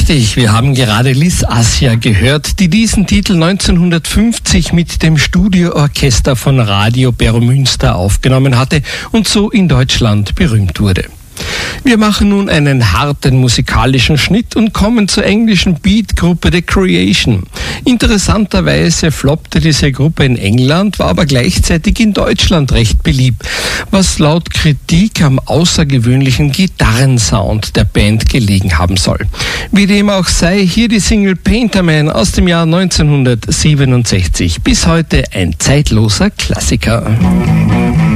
Richtig, wir haben gerade Liz Assia gehört, die diesen Titel 1950 mit dem Studioorchester von Radio Beromünster aufgenommen hatte und so in Deutschland berühmt wurde. Wir machen nun einen harten musikalischen Schnitt und kommen zur englischen Beat-Gruppe The Creation. Interessanterweise floppte diese Gruppe in England, war aber gleichzeitig in Deutschland recht beliebt, was laut Kritik am außergewöhnlichen Gitarrensound der Band gelegen haben soll. Wie dem auch sei, hier die Single Painterman aus dem Jahr 1967. Bis heute ein zeitloser Klassiker.